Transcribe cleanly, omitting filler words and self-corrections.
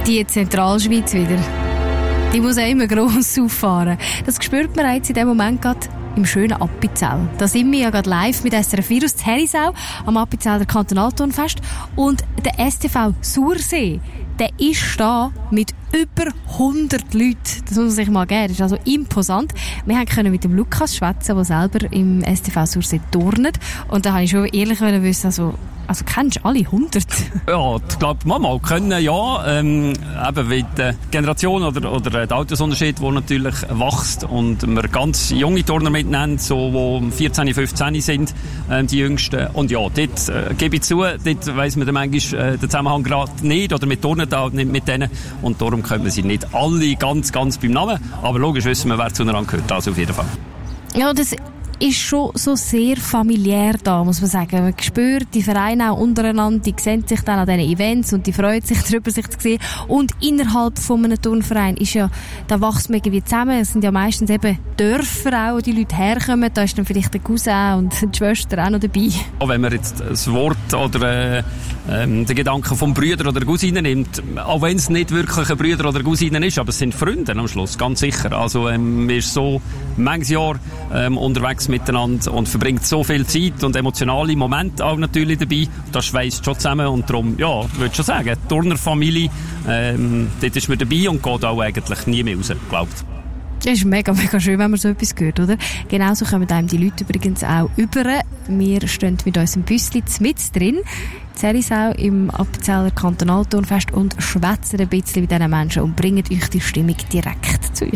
Die Zentralschweiz wieder. Die muss auch immer gross auffahren. Das spürt man jetzt in dem Moment gerade im schönen Appenzell. Da sind wir ja gerade live mit SRF Virus zu Herisau am Appenzeller Kantonalturnfest. Und der STV Sursee, der ist da mit über 100 Leuten. Das muss man sich mal geben. Das ist also imposant. Wir können mit dem Lukas schwätzen, der selber im STV Sursee turnet. Und da habe ich schon ehrlich wissen, also kennst du alle 100? Ja, ich glaube, mal können, ja. Eben weil die Generation oder der Altersunterschied, der natürlich wächst und wir ganz junge Turner mitnehmen, so, die 14, 15 sind, die Jüngsten. Und ja, dort gebe ich zu, dort weiss man dann manchmal den Zusammenhang gerade nicht oder wir turnen da nicht mit denen und darum können wir sie nicht alle ganz beim Namen, aber logisch wissen wir, wer zueinander gehört, also auf jeden Fall. Ja, das ist schon so sehr familiär da, muss man sagen. Man spürt die Vereine auch untereinander, die sehen sich dann an diesen Events und die freuen sich darüber, sich zu sehen. Und innerhalb von einem Turnverein ist ja, da wächst man irgendwie zusammen. Es sind ja meistens eben Dörfer auch, wo die Leute herkommen. Da ist dann vielleicht der Cousin und die Schwester auch noch dabei. Auch wenn man jetzt das Wort oder den Gedanken vom Brüder oder Cousine nimmt, auch wenn es nicht wirklich ein Brüder oder Cousine ist, aber es sind Freunde am Schluss, ganz sicher. Also man ist so manches Jahr unterwegs miteinander und verbringt so viel Zeit und emotionale Momente auch natürlich dabei. Das schweißt schon zusammen und darum, ja, ich würde schon sagen, Turnerfamilie, dort ist man dabei und geht auch eigentlich nie mehr raus, glaubt. Das ist mega schön, wenn man so etwas hört, oder? Genauso kommen einem die Leute übrigens auch über. Wir stehen mit unserem Büsschen mit drin, in Herisau im Appenzeller Kantonalturnfest und schwätzen ein bisschen mit diesen Menschen und bringen euch die Stimmung direkt zu uns.